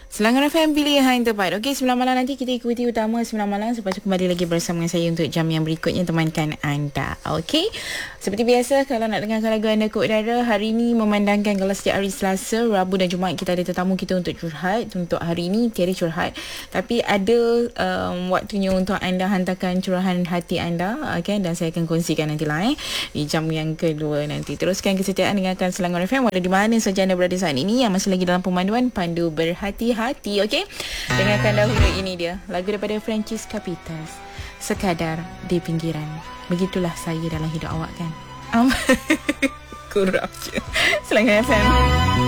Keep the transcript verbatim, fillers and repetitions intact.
Selangor F M, pilihan tepat. Okey, sembilan malam nanti kita ikuti utama sembilan malam. Lepas tu kembali lagi bersama saya untuk jam yang berikutnya, temankan anda. Okey, seperti biasa, kalau nak dengarkan lagu anda ke udara, hari ini memandangkan kalau setiap hari Selasa, Rabu dan Jumaat kita ada tetamu kita untuk curhat. Untuk hari ini tiada curhat, tapi ada um, waktunya untuk anda hantarkan curahan hati anda, okay? Dan saya akan kongsikan nantilah eh, di jam yang kedua nanti. Teruskan kesetiaan dengarkan Selangor F M walau di mana saja anda berada saat ini, yang masih lagi dalam pemanduan Pandu Berhati-Hati. Okey, dengarkan dahulu ini dia, lagu daripada Francis Capitas, Sekadar di Pinggiran. Begitulah saya dalam hidup awak kan. Um, kurang je. Selangor F M.